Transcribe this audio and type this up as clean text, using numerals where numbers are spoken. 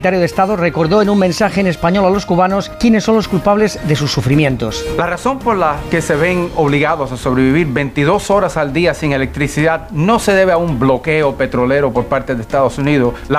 El secretario de Estado recordó en un mensaje en español a los cubanos quiénes son los culpables de sus sufrimientos. La razón por la que se ven obligados a sobrevivir 22 horas al día sin electricidad no se debe a un bloqueo petrolero por parte de Estados Unidos. La